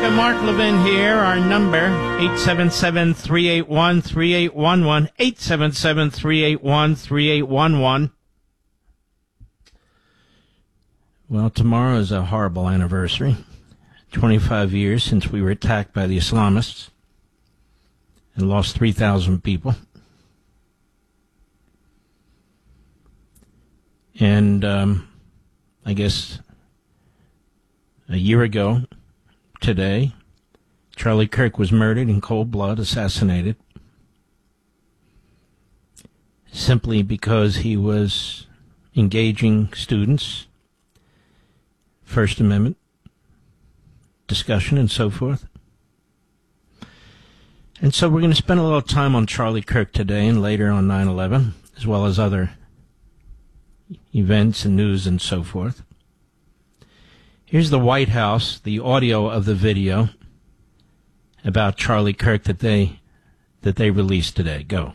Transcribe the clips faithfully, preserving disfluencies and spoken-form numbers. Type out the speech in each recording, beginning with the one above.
America. Mark Levin here. Our number, eight seven seven, three eight one, three eight one one, eight seven seven, three eight one, three eight one one. Well, tomorrow is a horrible anniversary. twenty-five years since we were attacked by the Islamists and lost three thousand people. And um, I guess a year ago today, Charlie Kirk was murdered in cold blood, assassinated, simply because he was engaging students, First Amendment discussion and so forth. And so we're going to spend a little time on Charlie Kirk today and later on nine eleven, as well as other events and news and so forth. Here's the White House, the audio of the video about Charlie Kirk that they that they released today. Go.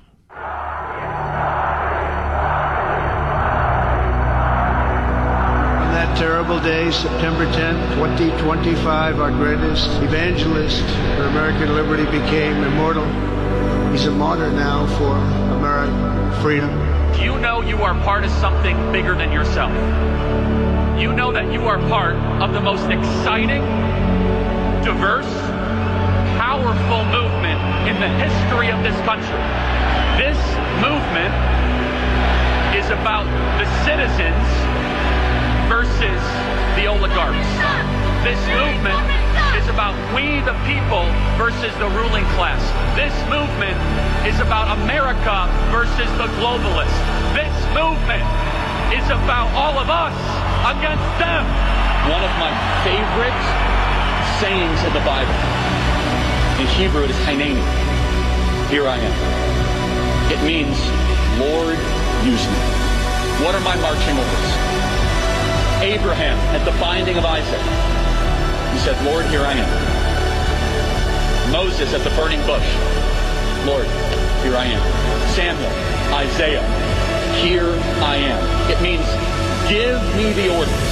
On that terrible day, September tenth, twenty twenty-five, our greatest evangelist for American liberty became immortal. He's a martyr now for American freedom. You know you are part of something bigger than yourself. You know that you are part of the most exciting, diverse, powerful movement in the history of this country. This movement is about the citizens versus the oligarchs. This movement is about we the people versus the ruling class. This movement is about America versus the globalists. This movement is about all of us against them. One of my favorite sayings in the Bible, in Hebrew it is Hineni. Here I am. It means, Lord, use me. What are my marching orders? Abraham at the binding of Isaac, he said, Lord, here I am. Moses at the burning bush, Lord, here I am. Samuel, Isaiah, here I am. It means, give me the orders.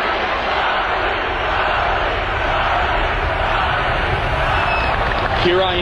Here I am.